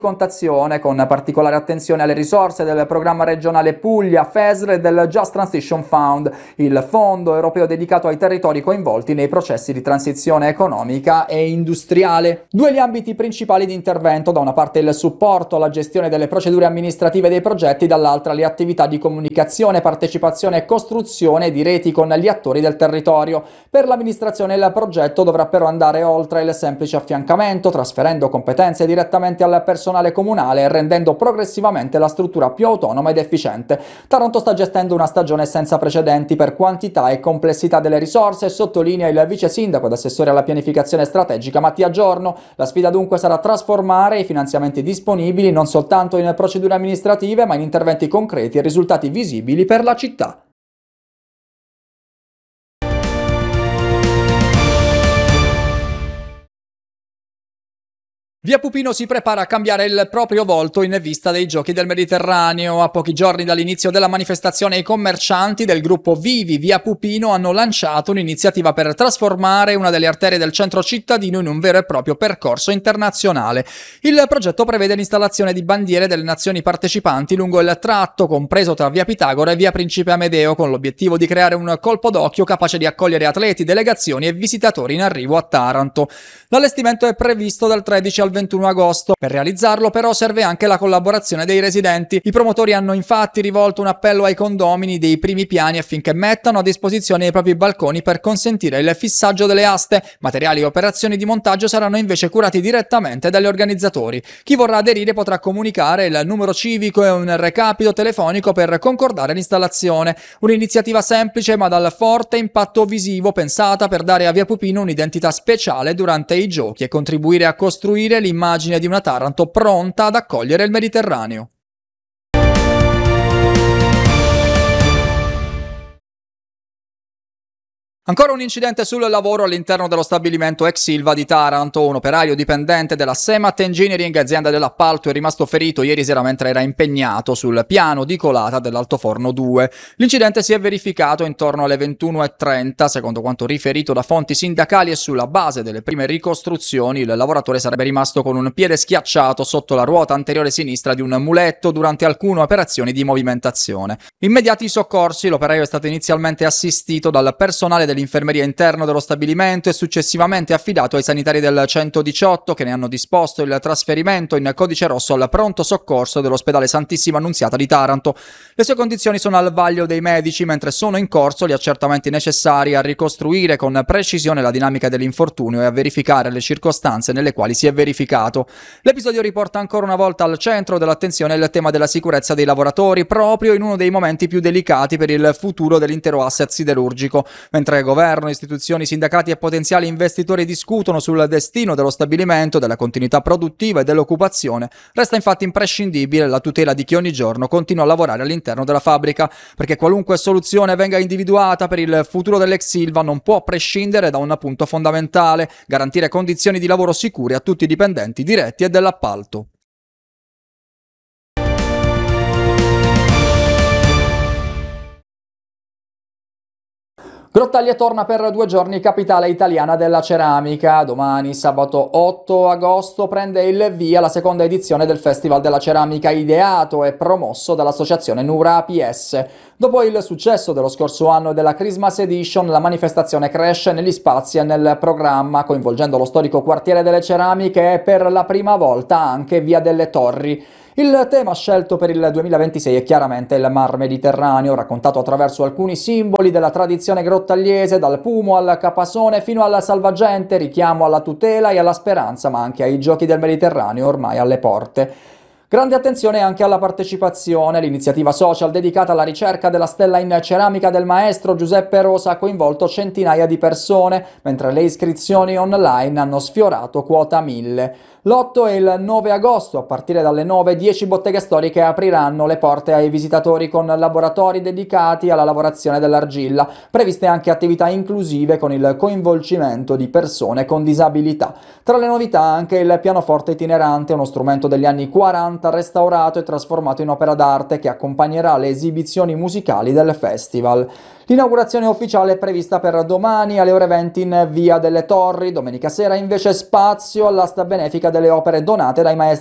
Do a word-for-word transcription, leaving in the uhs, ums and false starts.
contazione, con particolare attenzione alle risorse del programma regionale Puglia, F E S R e del Just Transition Fund, il fondo europeo dedicato ai territori coinvolti nei processi di transizione economica e industriale. Due gli ambiti principali di intervento: da una parte il supporto alla gestione delle procedure amministrative dei progetti, dall'altra le attività di comunicazione, partecipazione e costruzione di reti con gli attori del territorio. Per l'amministrazione il progetto dovrà però andare oltre il semplice affiancamento, trasferendo competenze direttamente al personale comunale e rendendo progressivamente la struttura più autonoma ed efficiente. Taranto sta gestendo una stagione senza precedenti per quantità e complessità delle risorse, sottolinea il vice sindaco ed assessore alla pianificazione strategica Mattia Giorno. La sfida dunque sarà trasformare i finanziamenti disponibili non soltanto in procedure amministrative, ma in interventi concreti e risultati visibili per la città. Via Pupino si prepara a cambiare il proprio volto in vista dei Giochi del Mediterraneo. A pochi giorni dall'inizio della manifestazione, i commercianti del gruppo Vivi Via Pupino hanno lanciato un'iniziativa per trasformare una delle arterie del centro cittadino in un vero e proprio percorso internazionale. Il progetto prevede l'installazione di bandiere delle nazioni partecipanti lungo il tratto compreso tra Via Pitagora e Via Principe Amedeo, con l'obiettivo di creare un colpo d'occhio capace di accogliere atleti, delegazioni e visitatori in arrivo a Taranto. L'allestimento è previsto dal tredici al ventuno agosto. Per realizzarlo però serve anche la collaborazione dei residenti. I promotori hanno infatti rivolto un appello ai condomini dei primi piani affinché mettano a disposizione i propri balconi per consentire il fissaggio delle aste. Materiali e operazioni di montaggio saranno invece curati direttamente dagli organizzatori. Chi vorrà aderire potrà comunicare il numero civico e un recapito telefonico per concordare l'installazione. Un'iniziativa semplice ma dal forte impatto visivo, pensata per dare a Via Pupino un'identità speciale durante i giochi e contribuire a costruire l'immagine di una Taranto pronta ad accogliere il Mediterraneo. Ancora un incidente sul lavoro all'interno dello stabilimento ex Silva di Taranto. Un operaio dipendente della Semat Engineering, azienda dell'appalto, è rimasto ferito ieri sera mentre era impegnato sul piano di colata dell'altoforno due. L'incidente si è verificato intorno alle ventuno e trenta. Secondo quanto riferito da fonti sindacali e sulla base delle prime ricostruzioni, il lavoratore sarebbe rimasto con un piede schiacciato sotto la ruota anteriore sinistra di un muletto durante alcune operazioni di movimentazione. Immediati i soccorsi, l'operaio è stato inizialmente assistito dal personale dell'infermeria interno dello stabilimento e successivamente affidato ai sanitari del centodiciotto, che ne hanno disposto il trasferimento in codice rosso al pronto soccorso dell'ospedale Santissima Annunziata di Taranto. Le sue condizioni sono al vaglio dei medici, mentre sono in corso gli accertamenti necessari a ricostruire con precisione la dinamica dell'infortunio e a verificare le circostanze nelle quali si è verificato. L'episodio riporta ancora una volta al centro dell'attenzione il tema della sicurezza dei lavoratori, proprio in uno dei momenti più delicati per il futuro dell'intero asset siderurgico. Mentre governo, istituzioni, sindacati e potenziali investitori discutono sul destino dello stabilimento, della continuità produttiva e dell'occupazione, resta infatti imprescindibile la tutela di chi ogni giorno continua a lavorare all'interno della fabbrica, perché qualunque soluzione venga individuata per il futuro dell'ex Silva non può prescindere da un punto fondamentale: garantire condizioni di lavoro sicure a tutti i dipendenti diretti e dell'appalto. Grottaglie torna per due giorni capitale italiana della ceramica. Domani, sabato otto agosto, prende il via la seconda edizione del Festival della Ceramica, ideato e promosso dall'associazione Nura A P S. Dopo il successo dello scorso anno e della Christmas Edition, la manifestazione cresce negli spazi e nel programma, coinvolgendo lo storico quartiere delle ceramiche e per la prima volta anche Via delle Torri. Il tema scelto per il duemilaventisei è chiaramente il Mar Mediterraneo, raccontato attraverso alcuni simboli della tradizione grottagliese, dal Pumo al Capasone fino al Salvagente, richiamo alla tutela e alla speranza, ma anche ai Giochi del Mediterraneo ormai alle porte. Grande attenzione anche alla partecipazione. L'iniziativa social dedicata alla ricerca della stella in ceramica del maestro Giuseppe Rosa ha coinvolto centinaia di persone, mentre le iscrizioni online hanno sfiorato quota mille. L'otto e il nove agosto, a partire dalle nove, dieci botteghe storiche apriranno le porte ai visitatori con laboratori dedicati alla lavorazione dell'argilla, previste anche attività inclusive con il coinvolgimento di persone con disabilità. Tra le novità anche il pianoforte itinerante, uno strumento degli anni quaranta restaurato e trasformato in opera d'arte che accompagnerà le esibizioni musicali del festival. L'inaugurazione ufficiale è prevista per domani alle ore venti in Via delle Torri. Domenica sera invece spazio all'asta benefica delle opere donate dai maestri